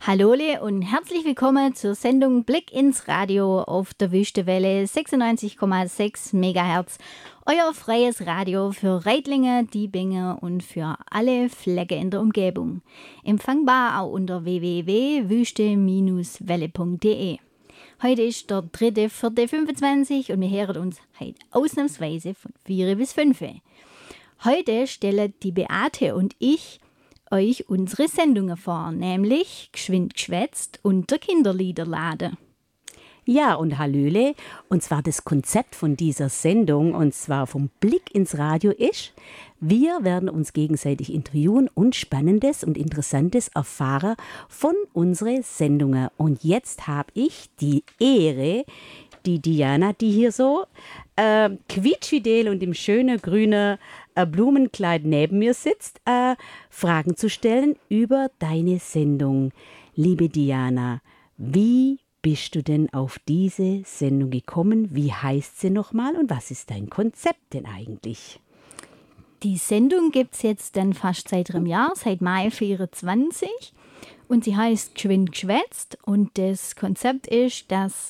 Hallole und herzlich willkommen zur Sendung Blick ins Radio auf der Wüstewelle 96,6 MHz. Euer freies Radio für Reitlinge, Diebinge und für alle Flecke in der Umgebung. Empfangbar auch unter www.wüste-welle.de. Heute ist der 3.4.25 und wir hören uns heute ausnahmsweise von 4 bis 5. Heute stellen die Beate und ich euch unsere Sendungen vor, nämlich Geschwind geschwätzt und der Kinderliederladen. Ja, und Hallöle, und zwar das Konzept von dieser Sendung, und zwar vom Blick ins Radio ist, wir werden uns gegenseitig interviewen und Spannendes und Interessantes erfahren von unseren Sendungen. Und jetzt habe ich die Ehre, die Diana, die hier so quietschfidel und im schönen grünen Blumenkleid neben mir sitzt, Fragen zu stellen über deine Sendung. Liebe Diana, wie bist du denn auf diese Sendung gekommen? Wie heißt sie nochmal und was ist dein Konzept denn eigentlich? Die Sendung gibt es jetzt dann fast seit einem Jahr, seit Mai 24. Und sie heißt Geschwind geschwätzt. Und das Konzept ist, dass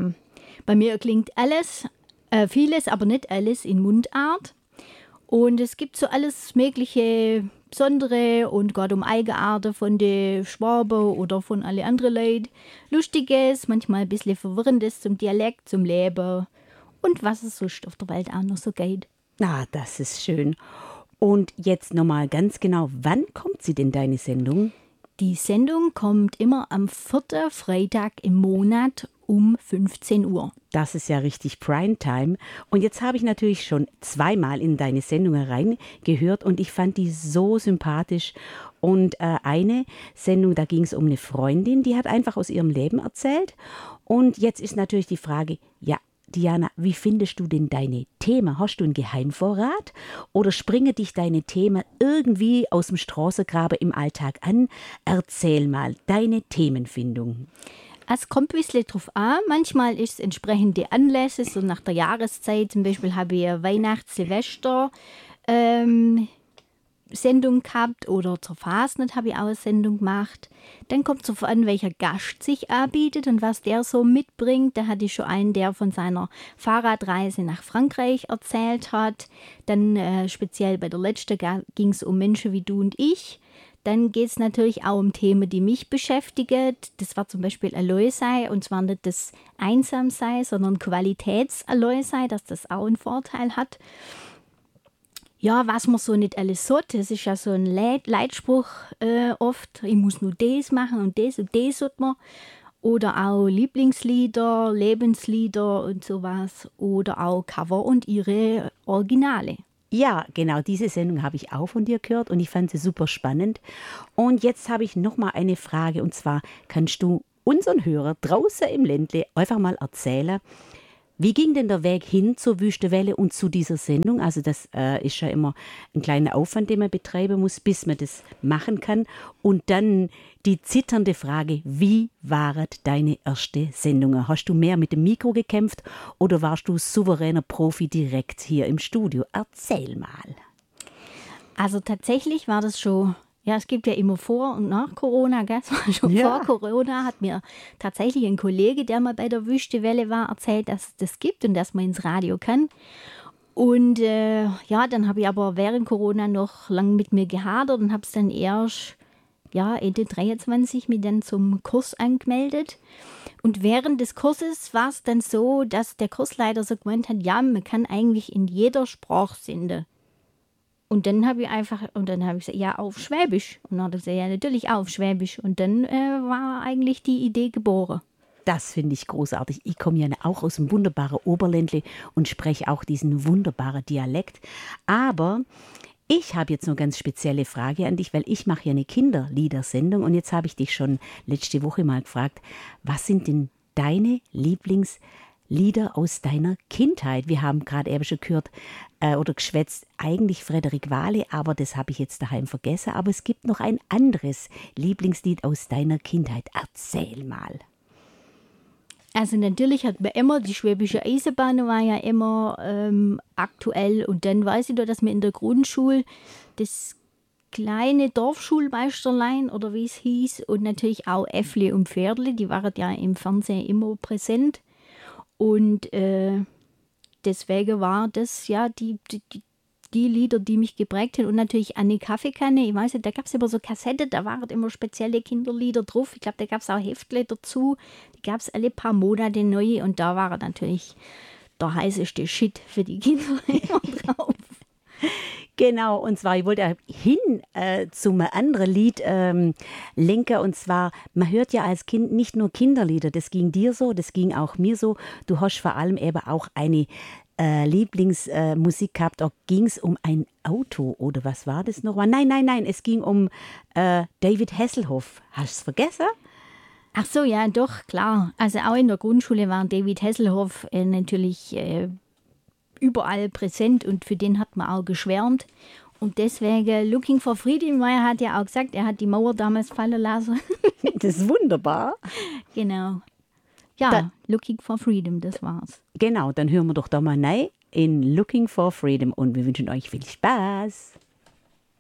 bei mir klingt alles, vieles, aber nicht alles in Mundart. Und es gibt so alles mögliche Besondere und gerade um Eigenarten von den Schwaben oder von alle anderen Leuten. Lustiges, manchmal ein bisschen Verwirrendes zum Dialekt, zum Leben und was es sonst auf der Welt auch noch so geht. Ah, das ist schön. Und jetzt nochmal ganz genau, wann kommt sie denn, deine Sendung? Die Sendung kommt immer am 4. Freitag im Monat um 15 Uhr. Das ist ja richtig Primetime. Und jetzt habe ich natürlich schon zweimal in deine Sendung reingehört und ich fand die so sympathisch. Und eine Sendung, da ging es um eine Freundin, die hat einfach aus ihrem Leben erzählt. Und jetzt ist natürlich die Frage, ja, Diana, wie findest du denn deine Themen? Hast du einen Geheimvorrat oder springen dich deine Themen irgendwie aus dem Straßengraben im Alltag an? Erzähl mal deine Themenfindung. Es kommt ein bisschen drauf an. Manchmal ist es entsprechende Anlässe, so nach der Jahreszeit. Zum Beispiel habe ich eine Weihnachts-Silvester Sendung gehabt oder zur Fasnet habe ich auch eine Sendung gemacht. Dann kommt es darauf an, welcher Gast sich anbietet und was der so mitbringt. Da hatte ich schon einen, der von seiner Fahrradreise nach Frankreich erzählt hat. Dann speziell bei der letzten ging es um Menschen wie du und ich. Dann geht es natürlich auch um Themen, die mich beschäftigen. Das war zum Beispiel Aloe-Sei, und zwar nicht das Einsamsein, sondern Qualitäts-Aloe-Sei, dass das auch einen Vorteil hat. Ja, was man so nicht alles sollte, das ist ja so ein Leitspruch oft. Ich muss nur das machen und das sollte man. Oder auch Lieblingslieder, Lebenslieder und sowas. Oder auch Cover und ihre Originale. Ja, genau, diese Sendung habe ich auch von dir gehört und ich fand sie super spannend. Und jetzt habe ich noch mal eine Frage, und zwar kannst du unseren Hörer draußen im Ländle einfach mal erzählen, wie ging denn der Weg hin zur Wüstewelle und zu dieser Sendung? Also das ist ja immer ein kleiner Aufwand, den man betreiben muss, bis man das machen kann. Und dann die zitternde Frage, wie waren deine erste Sendungen? Hast du mehr mit dem Mikro gekämpft oder warst du souveräner Profi direkt hier im Studio? Erzähl mal. Also tatsächlich war das schon... Ja, es gibt ja immer vor und nach Corona, gell? Es war schon vor Corona, hat mir tatsächlich ein Kollege, der mal bei der Wüstewelle war, erzählt, dass es das gibt und dass man ins Radio kann. Und dann habe ich aber während Corona noch lang mit mir gehadert und habe es dann erst Ende 23 mich dann zum Kurs angemeldet. Und während des Kurses war es dann so, dass der Kursleiter so gemeint hat, ja, man kann eigentlich in jeder Sprache senden. Und dann habe ich gesagt, ja, auf Schwäbisch. Und dann hat er gesagt, ja, natürlich auf Schwäbisch. Und dann war eigentlich die Idee geboren. Das finde ich großartig. Ich komme ja auch aus dem wunderbaren Oberländle und spreche auch diesen wunderbaren Dialekt. Aber ich habe jetzt noch eine ganz spezielle Frage an dich, weil ich mache ja eine Kinderliedersendung. Und jetzt habe ich dich schon letzte Woche mal gefragt, was sind denn deine Lieblingslieder aus deiner Kindheit? Wir haben gerade eben schon gehört oder geschwätzt, eigentlich Frederik Wahle, aber das habe ich jetzt daheim vergessen. Aber es gibt noch ein anderes Lieblingslied aus deiner Kindheit. Erzähl mal. Also natürlich hat man immer, die Schwäbische Eisenbahn war ja immer aktuell. Und dann weiß ich nur, dass wir in der Grundschule das kleine Dorfschulmeisterlein oder wie es hieß und natürlich auch Äffle und Pferdle, die waren ja im Fernsehen immer präsent und deswegen war das ja die Lieder, die mich geprägt haben und natürlich Anne Kaffeekanne, ich weiß nicht, da gab es immer so Kassetten, da waren immer spezielle Kinderlieder drauf, ich glaube, da gab es auch Heftle dazu, die gab es alle paar Monate neu und da war natürlich der heißeste Shit für die Kinder immer drauf. Genau, und zwar, ich wollte hin zum anderen Lied lenken, und zwar, man hört ja als Kind nicht nur Kinderlieder, das ging dir so, das ging auch mir so, du hast vor allem eben auch eine Lieblingsmusik gehabt, da ging es um ein Auto, oder was war das noch? Nein, es ging um David Hasselhoff, hast du es vergessen? Ach so, ja, doch, klar, also auch in der Grundschule war David Hasselhoff natürlich überall präsent und für den hat man auch geschwärmt. Und deswegen, Looking for Freedom, Meyer hat ja auch gesagt, er hat die Mauer damals fallen lassen. Das ist wunderbar. Genau. Ja, Looking for Freedom, das war's. Genau, dann hören wir doch da mal rein in Looking for Freedom und wir wünschen euch viel Spaß.